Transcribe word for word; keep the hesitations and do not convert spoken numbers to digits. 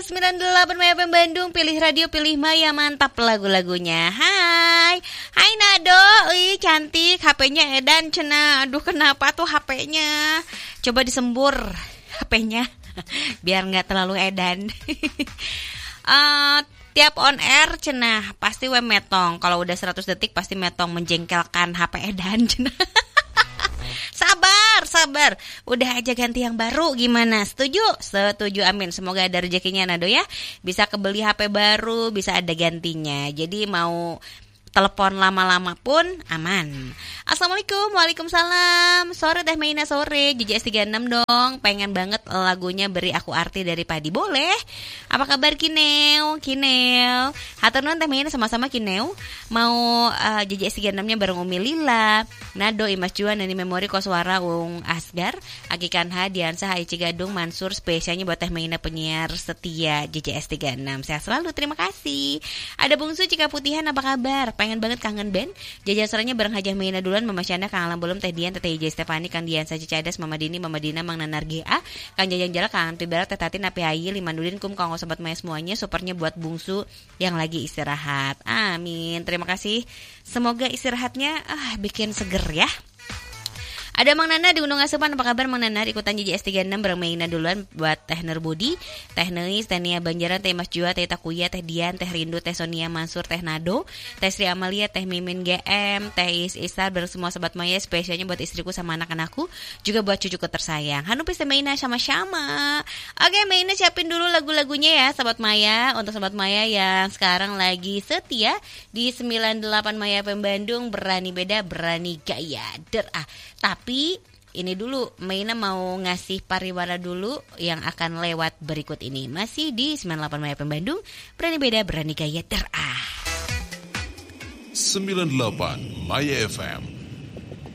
sembilan puluh delapan Maya F M Bandung, pilih radio, pilih Maya, mantap lagu-lagunya. Hai, hai Nado, ih cantik, H P-nya edan cenah. Aduh kenapa tuh H P-nya? Coba disembur H P-nya biar nggak terlalu edan. uh, Tiap on air cenah pasti we metong. Kalau udah seratus detik pasti metong menjengkelkan H P edan cenah. Sabar, sabar. Udah aja ganti yang baru gimana? Setuju? Setuju, amin. Semoga ada rezekinya Nado ya. Bisa kebeli H P baru, bisa ada gantinya. Jadi mau telepon lama-lama pun aman. Assalamualaikum, waalaikumsalam. Sore Teh Meina, sore J J S tiga puluh enam dong. Pengen banget lagunya Beri Aku Arti dari Padi. Boleh? Apa kabar Kineu? Kineu hatur nuhun Teh Meina, sama-sama Kineu. Mau uh, J J S tiga puluh enam-nya bareng Umi Lila, Nado, Imas Juan, Nani Memori, Koswara, Ung Asgar, Aki Kanha, Diansah, Aici Gadung, Mansur. Spesialnya buat Teh Meina penyiar setia J J S tiga puluh enam. Sehat selalu, terima kasih. Ada Bungsu Cika Putihan, apa kabar? Pengen banget kangen band. Jajasannya bareng Hajah Meina duluan, Mama Syanda, Kang Alam Belum, Teh Dian, Teh J Stefani, Kang Dian Saji Cadas, Mama Dini, Mama Dina, Mang Nanar G A, Kang Jajang Jala, Kang Anti Barat, Teh Tati, Napi Ayi, Limandudin, Kum, Kang Sobat Maya semuanya. Supernya buat Bungsu yang lagi istirahat. Amin. Terima kasih. Semoga istirahatnya ah, bikin seger ya. Ada Mang Nana di Gunung Asupan, apa kabar Mang Nana? Ikutan J J S tiga puluh enam bareng Meina duluan buat Teh Nurbudi, Teh Neis, Teh Nia Banjaran, Teh Mas Jua, Teh Takuya, Teh Dian, Teh Rindu, Teh Sonia Mansur, Teh Nado, Teh Sri Amalia, Teh Mimin G M, Teh Is Isar bareng semua Sobat Maya. Spesialnya buat istriku sama anak-anakku, juga buat cucuku tersayang. Hanupis Teh Meina sama-sama. Oke Meina siapin dulu lagu-lagunya ya Sobat Maya. Untuk Sobat Maya yang sekarang lagi setia di sembilan puluh delapan Maya F M Bandung, berani beda, berani gaya. Der ah. Tapi ini dulu Meina mau ngasih pariwara dulu yang akan lewat berikut ini. Masih di sembilan puluh delapan Maya F M Bandung, berani beda, berani gaya, der ah. sembilan puluh delapan Maya F M